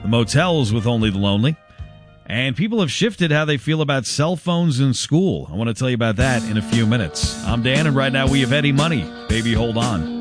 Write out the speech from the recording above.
the motels with Only the Lonely, and people have shifted how they feel about cell phones in school. I want to tell you about that in a few minutes. I'm Dan, and right now we have Eddie Money. Baby, hold on.